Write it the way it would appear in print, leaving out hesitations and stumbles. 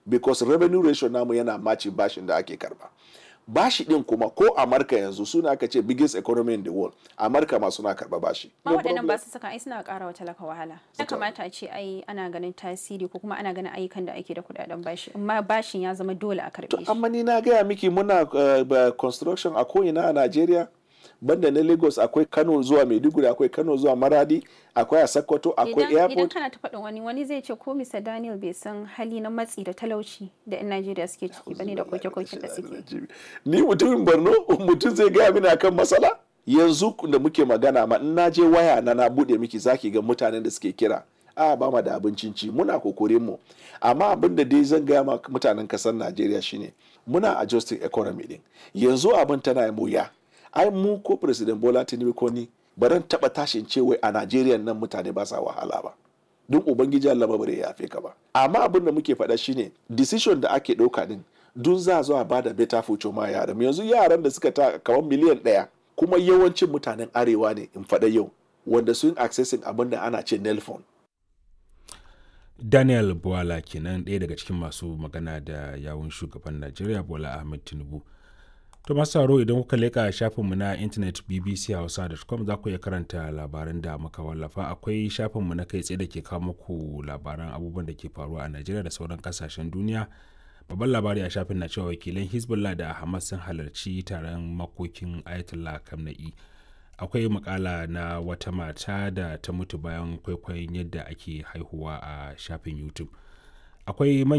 because revenue ratio namu yana maci bashin da ake karba. Bashi din kuma ko Amurka yanzu suna aka ce biggest economy in the world, Amurka ma suna karba bashi. Ma waɗannan ba su saka ai suna ƙara wa talaka wahala. Ya kamata a ce ai ana ganin tasiri ko kuma ana ganin ayyukan da ake da kuɗaɗen bashi, amma bashin ya zama dole a karɓe shi. Amma ni na gaya miki muna construction a ko'ina a Najeriya. Banda na Lagos akwai Kano zuwa Maiduguri, akwai Kano zuwa Maradi, akwai a Sokoto, akwai airport. Idan kana ta faɗin wani zai ce ko Mr. Daniel bai san hali na matsi da talauci da 'yan Najeriya suke ciki bane da koke-koken da suke. Ni mutumin Borno, mutum zai gaya mini akan matsala? Yanzu da muke magana ma in na je waya na bude miki zaki ga mutanen da suke kira. Ba ma da abincin ci, muna kokorin mu. Amma abin da dai zan gaya ma mutanen kasar Najeriya shine muna adjusting economy din. Yanzu abin tana mu ya. Ai mu ko President Bola Tinubu ko ni baran taba tashin ce wai a Najeriya nan mutane ba sa wahala ba. Don ubangiji Allah ba bare ya yafe ka ba. Amma abin da muke faɗa shine decision da ake ɗauka din dun za zo a bada better future ma yaran. Yanzu yaran da suka ta kamar miliyan 1 kuma yawancin mutanen arewa ne in faɗa yau wanda sun accessing abin da ana ce Nelfon. Daniel Bwala kenan ɗaya daga cikin masu magana da yawun shugaban Najeriya Bola Ahmed Tinubu. To masu sauraro idan kuka leƙa shafinmu na intanet bbchausa.com za ku iya karanta labaran da muka wallafa. Akwai shafinmu na kai tsaye da ke kawo muku labaran abubuwan da ke faruwa a Najeriya da sauran kasashen duniya. Babban labari a shafin na cewa wakilan Hezbollah da Hamas sun halarci taron makokin Ayatollah Khamenei. Akwai makala na wata mata da ta mutu bayan kwaikwayon yadda ake haihuwa a shafin YouTube. Akwai